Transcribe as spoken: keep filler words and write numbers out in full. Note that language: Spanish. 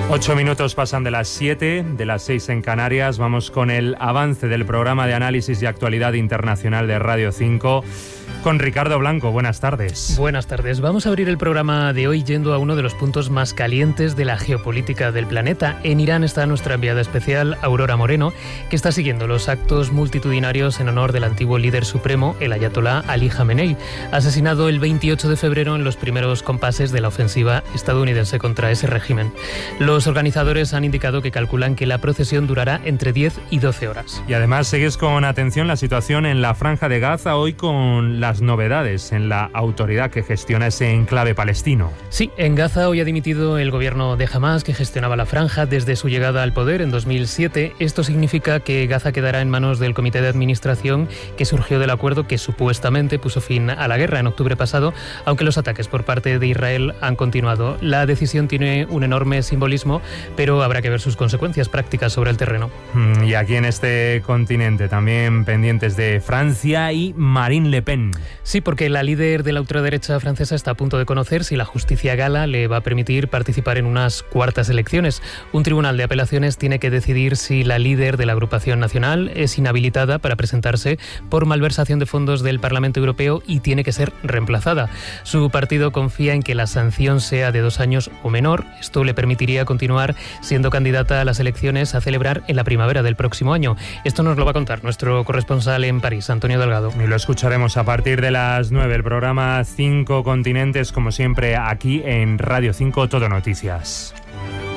Ocho minutos pasan de las siete, de las seis en Canarias. Vamos con el avance del programa de análisis y actualidad internacional de Radio cinco. Con Ricardo Blanco, buenas tardes. Buenas tardes. Vamos a abrir el programa de hoy yendo a uno de los puntos más calientes de la geopolítica del planeta. En Irán está nuestra enviada especial, Aurora Moreno, que está siguiendo los actos multitudinarios en honor del antiguo líder supremo, el ayatolá Ali Jamenei, asesinado el veintiocho de febrero en los primeros compases de la ofensiva estadounidense contra ese régimen. Los organizadores han indicado que calculan que la procesión durará entre diez y doce horas. Y además seguís con atención la situación en la Franja de Gaza, hoy con la las novedades en la autoridad que gestiona ese enclave palestino. Sí, en Gaza hoy ha dimitido el gobierno de Hamás, que gestionaba la franja desde su llegada al poder en dos mil siete. Esto significa que Gaza quedará en manos del comité de administración que surgió del acuerdo que supuestamente puso fin a la guerra en octubre pasado, aunque los ataques por parte de Israel han continuado. La decisión tiene un enorme simbolismo, pero habrá que ver sus consecuencias prácticas sobre el terreno. Y aquí en este continente también pendientes de Francia y Marine Le Pen. Sí, porque la líder de la ultraderecha francesa está a punto de conocer si la justicia gala le va a permitir participar en unas cuartas elecciones. Un tribunal de apelaciones tiene que decidir si la líder de la agrupación nacional es inhabilitada para presentarse por malversación de fondos del Parlamento Europeo y tiene que ser reemplazada. Su partido confía en que la sanción sea de dos años o menor. Esto le permitiría continuar siendo candidata a las elecciones a celebrar en la primavera del próximo año. Esto nos lo va a contar nuestro corresponsal en París, Antonio Delgado. Y lo escucharemos a partir de las nueve, el programa Cinco Continentes, como siempre, aquí en Radio cinco Todo Noticias.